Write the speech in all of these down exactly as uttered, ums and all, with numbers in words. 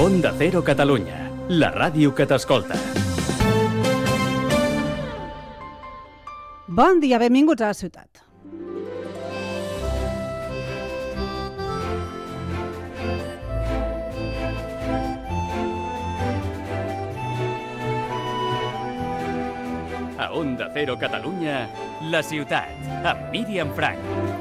Onda Cero Catalunya, la ràdio que t'escolta. Bon dia, benvinguts a la ciutat. A Onda Cero Catalunya, la ciutat, amb Míriam Frank.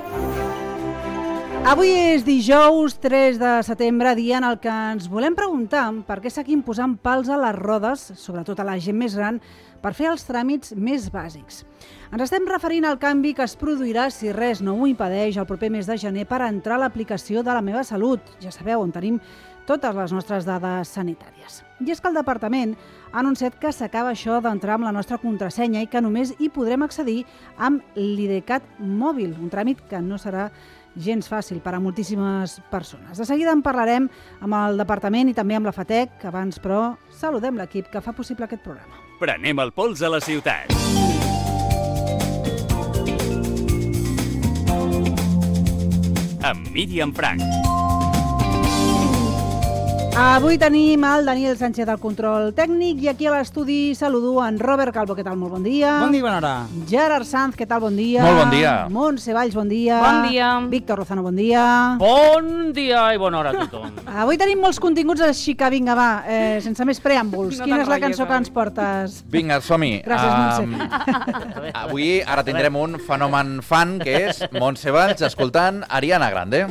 Avui és dijous tres de setembre, dia en el que ens volem preguntar per què seguim posant pals a les rodes, sobretot a la gent més gran, per fer els tràmits més bàsics. Ens estem referint al canvi que es produirà, si res no ho impedeix, el proper mes de gener per entrar a l'aplicació de la Meva Salut. Ja sabeu, on tenim totes les nostres dades sanitàries. I és que el departament ha anunciat que s'acaba això d'entrar amb la nostra contrasenya i que només hi podrem accedir amb l'IDeCAT mòbil, un tràmit que no serà gens fàcil per a moltíssimes persones. De seguida en parlarem amb el departament i també amb la FATEC. Abans, però, saludem l'equip que fa possible aquest programa. Prenem el pols a la ciutat. Amb Míriam Frank. Avui tenim el Daniel Sánchez al control tècnic i aquí a l'estudi saludo en Robert Calvo, què tal? Molt bon dia. Bon dia, bona hora. Gerard Sanz, què tal? Bon dia. Molt bon dia. Montse Valls, bon dia. Bon dia. Víctor Lozano, bon dia. Bon dia i bona hora a tothom. Avui tenim molts continguts, així que vinga, va, eh, sense més preàmbuls. No Quina és la t'enrotllis, cançó que ens portes? Vinga, som-hi. Gràcies, Um, avui ara tindrem un fenomen fan, que és Montse Valls escoltant Ariana Grande.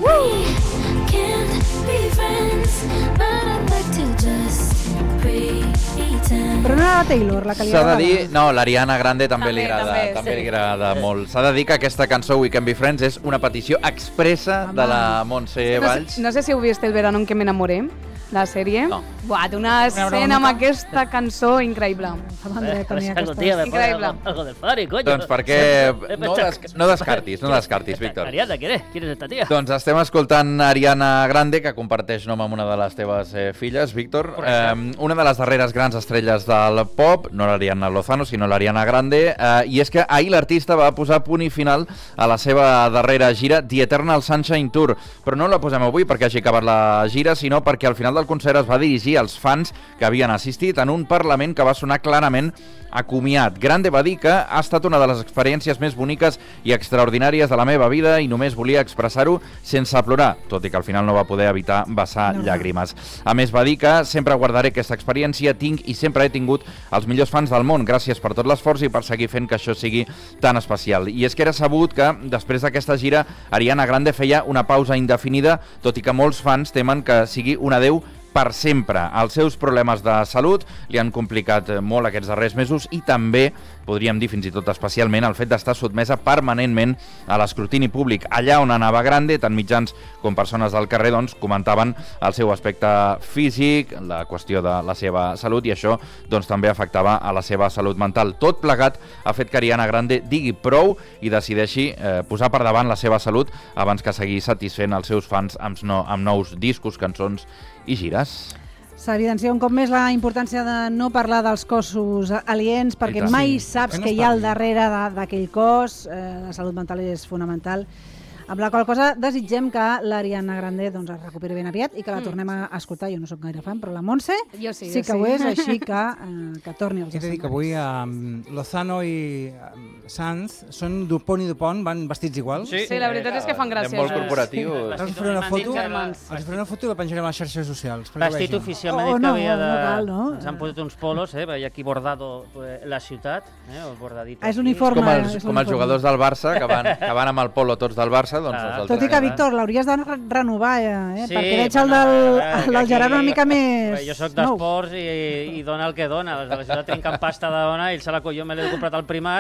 Però no era la Taylor, la que li S'ha de agrada. dir... No, l'Ariana Grande també, També, li agrada, també, també sí. li agrada molt. S'ha de dir que aquesta cançó, We Can Be Friends, és una petició expressa Home. de la Montse No Valls. sé, no sé si heu vist El verano en que me enamoré, la sèrie. No. Buah, té una escena amb aquesta cançó increïble. Fa mandra que n'hi ha Algún día aquestes. me pone Increíble. algo, algo del Fari, coño. Doncs perquè... He No, pensado- des no descartis, no descartis, Víctor. Ariana, ¿quién es? ¿Quién es esta tía? Doncs estem escoltant Ariana Grande, que comparteix nom amb una de les teves eh, filles, Víctor. Eh, una de les darreres grans estrelles del pop, no l'Ariana Lozano, sinó l'Ariana Grande. Eh, I és que ahir l'artista va posar punt i final a la seva darrera gira, The Eternal Sunshine Tour. Però no la posem avui perquè hagi acabat la gira, sinó perquè al final del concert es va dirigir als fans que havien assistit en un Parlament que va sonar clarament acomiat. Grande va dir que ha estat una de les experiències més boniques i extraordinàries de la meva vida i només volia expressar-ho sense plorar, tot i que al final no va poder evitar vessar No. llàgrimes. A més, va dir que sempre guardaré aquesta experiència, tinc i sempre he tingut els millors fans del món. Gràcies per tot l'esforç i per seguir fent que això sigui tan especial. I és que era sabut que, després d'aquesta gira, Ariana Grande feia una pausa indefinida, tot i que molts fans temen que sigui un adeu per sempre. Els seus problemes de salut li han complicat molt aquests darrers mesos i també, podríem dir fins i tot especialment, el fet d'estar sotmesa permanentment a l'escrutini públic. Allà on anava Grande, tant mitjans com persones del carrer, doncs, comentaven el seu aspecte físic, la qüestió de la seva salut, i això doncs, també afectava a la seva salut mental. Tot plegat ha fet que Ariana Grande digui prou i decideixi eh, posar per davant la seva salut abans que seguir satisfent els seus fans amb, no, amb nous discos, cançons i gires. S'evidencia un cop més la importància de no parlar dels cossos aliens, perquè I tant. mai Sí, saps que no què es hi ha al parli. darrere de- d'aquell cos. Eh, la salut mental és fonamental. Amb la qual cosa desitgem que l'Ariana Grande doncs, es recuperi ben aviat i que la tornem a escoltar. Jo no sóc gaire fan, però la Montse Jo sí, sí jo que ho sí. és, així que, eh, que torni als He de dir que avui um, Lozano i um, Sanz són Dupont i Dupont, van vestits igual. Sí, la veritat és que fan gràcia. Molt això. corporatiu. Els faré una foto, germans. els faré una foto i la penjarem a les xarxes socials. perquè ho Vestit vegin. oficial, Oh, m'ha dit que no, havia de... no cal, no? Ens han posat uns polos, eh? Veia aquí bordado pues, la ciutat, eh? El bordadito. Ah, és aquí. uniforme. Com els, és com els l'uniforme. jugadors del Barça, que van, que van amb el polo tots del Barça, doncs Ah. nosaltres... Tot i que, eh? Víctor, l'hauries de re- renovar, eh? Sí, perquè veig el bueno, del, a veure, el que del Gerard aquí- una mica més Jo soc nou. d'esports i, i dona el que dona. Els de la ciutat trinquen pasta de dona i el se la, jo me l'he comprat al Primark